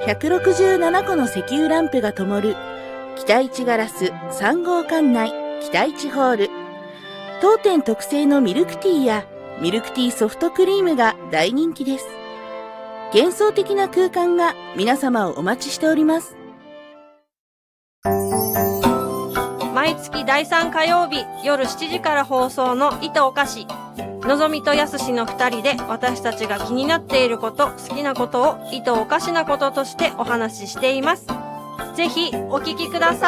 167個の石油ランプが灯る北一ガラス3号館内北一ホール。当店特製のミルクティーやミルクティーソフトクリームが大人気です。幻想的な空間が皆様をお待ちしております。 毎月第3火曜日夜7時から放送の糸おかし。のぞみとやすしの2人で私たちが気になっていること、好きなことを糸おかしなこととしてお話ししています。ぜひお聞きください。